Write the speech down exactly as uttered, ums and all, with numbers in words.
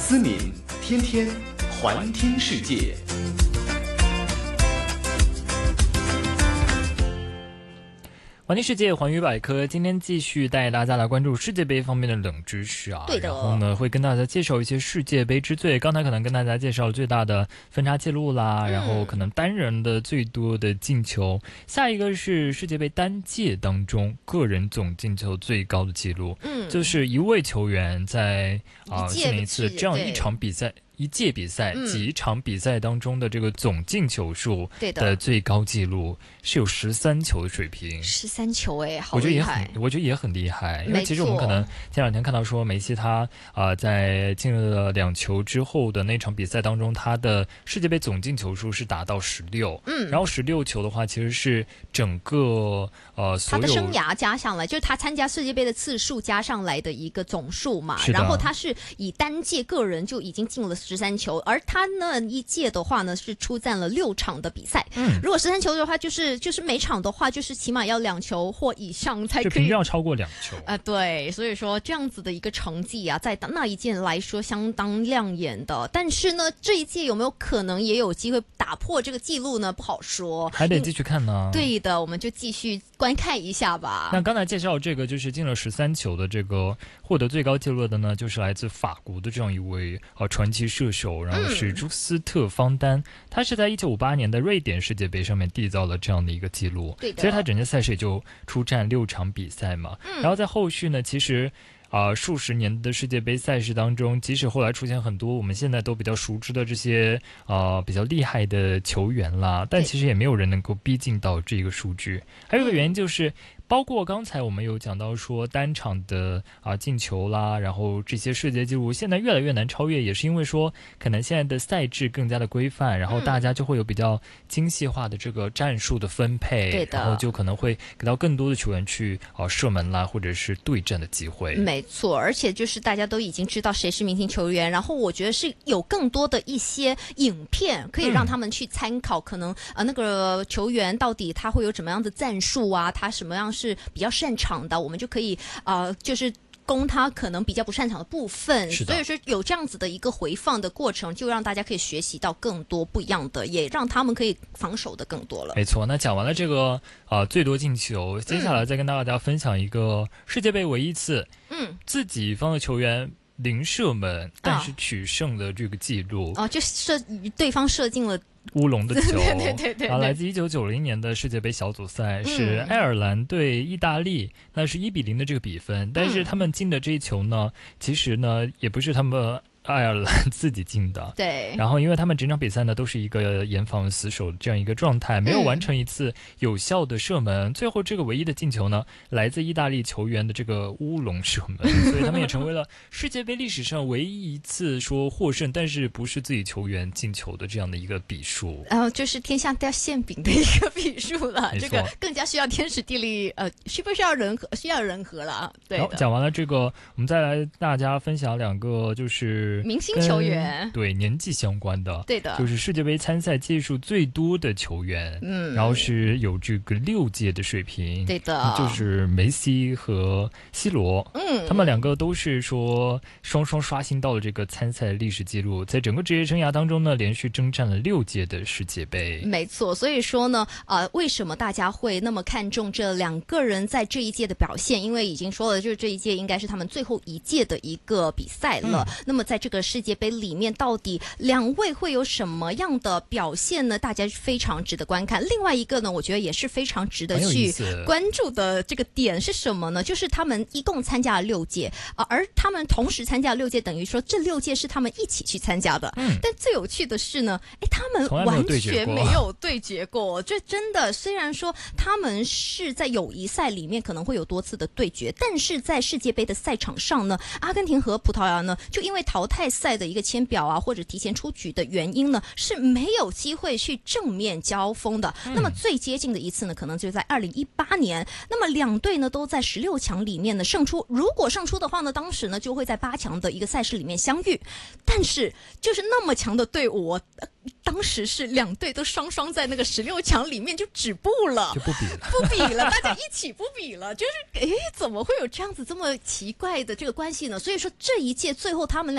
思敏，天天环听世界。 环听世界，环宇百科，今天继续带大家来关注世界杯方面的冷知识啊。 对的。 然后呢，会跟大家介绍一些世界杯之最。刚才可能跟大家介绍了最大的分差记录啦，嗯、然后可能单人的最多的进球。下一个是世界杯单届当中个人总进球最高的记录，嗯，就是一位球员在啊进行一次这样一场比赛。一届比赛、嗯、几场比赛当中的这个总进球数的最高纪录是有十三球的水平。 十三球哎，好厉害！ 我觉得也很，我觉得也很厉害。因为其实我们可能前两天看到说梅西他啊、呃、在进入了两球之后的那场比赛当中，他的世界杯总进球数是达到十六。嗯，然后十六球的话，其实是整个呃所有他的生涯加上来，就是他参加世界杯的次数加上来的一个总数嘛。然后他是以单届个人就已经进了十三球，而他那一届的话呢是出战了六场的比赛。嗯，如果十三球的话，就是就是每场的话，就是起码要两球或以上才可以， 就平均要超过两球啊、呃。对，所以说这样子的一个成绩啊，在那一届来说相当亮眼的。但是呢，这一届有没有可能也有机会打破这个记录呢？不好说， 还得继续看呢。 对的，我们就继续观看一下吧。 那刚才介绍这个就是进了十三球的这个获得最高纪录的呢，就是来自法国的这样一位呃传奇射手，然后是朱斯特方丹，嗯、他是在一九五八年的瑞典世界杯上面缔造了这样的一个记录。 对的， 其实他整届赛事也就出战六场比赛嘛，嗯、然后在后续呢，其实。啊、呃，数十年的世界杯赛事当中，即使后来出现很多我们现在都比较熟知的这些啊、呃、比较厉害的球员啦，但其实也没有人能够逼近到这个数据。还有一个原因就是。包括刚才我们有讲到说单场的啊进球啦，然后这些世界纪录现在越来越难超越，也是因为说可能现在的赛制更加的规范，然后大家就会有比较精细化的这个战术的分配， 对的， 然后就可能会给到更多的球员去啊射门啦，或者是对阵的机会。 没错，而且就是大家都已经知道谁是明星球员，然后我觉得是有更多的一些影片可以让他们去参考，嗯、可能啊那个球员到底他会有怎么样的战术啊，他什么样是比较擅长的，我们就可以啊、呃，就是攻他可能比较不擅长的部分。所以说有这样子的一个回放的过程，就让大家可以学习到更多不一样的，也让他们可以防守的更多了。 没错，那讲完了这个啊、呃、最多进球，接下来再跟大家分享一个世界杯唯一一次，嗯，自己方的球员。零射门，但是取胜的这个记录哦，就射对方射进了乌龙的球， 对对对 对, 对， 啊，来自一九九零年的世界杯小组赛，嗯、是爱尔兰对意大利，那是一比零的这个比分，但是他们进的这一球呢，其实呢也不是他们。爱尔兰自己进的， 对。 然后因为他们整场比赛呢都是一个严防死守这样一个状态，没有完成一次有效的射门，嗯、最后这个唯一的进球呢，来自意大利球员的这个乌龙射门，所以他们也成为了世界杯历史上唯一一次说获胜，但是不是自己球员进球的这样的一个比数。 然后就是天下掉馅饼的一个比数了，这个更加需要天时地利，呃，需不需要人和？需要人和了啊。对。 好，讲完了这个，我们再来大家分享两个就是。 明星球员， 对年纪相关的， 对的， 就是世界杯参赛届数最多的球员，嗯，然后是有这个六届的水平， 对的， 就是梅西和 C 罗，嗯，他们两个都是说双双刷新到了这个参赛历史记录，在整个职业生涯当中呢，连续征战了六届的世界杯， 没错，所以说呢，呃，为什么大家会那么看重这两个人在这一届的表现？因为已经说了，就是这一届应该是他们最后一届的一个比赛了，嗯、那么在这个世界杯里面到底两位会有什么样的表现呢？大家非常值得观看。另外一个呢，我觉得也是非常值得去关注的这个点是什么呢？就是他们一共参加了六届啊、呃，而他们同时参加了六届，等于说这六届是他们一起去参加的。嗯，但最有趣的是呢，哎，他们完全没有对决过。这真的，虽然说他们是在友谊赛里面可能会有多次的对决，但是在世界杯的赛场上呢，阿根廷和葡萄牙呢，就因为淘汰赛的一个签表啊，或者提前出局的原因呢，是没有机会去正面交锋的。嗯、那么最接近的一次呢，可能就在二零一八年。那么两队呢都在十六强里面呢胜出。如果胜出的话呢，当时呢就会在八强的一个赛事里面相遇。但是就是那么强的队伍，呃、当时是两队都双双在那个十六强里面就止步了， 就不比了， 不比了，大家一起不比了。就是诶，怎么会有这样子这么奇怪的这个关系呢？所以说这一届最后他们俩。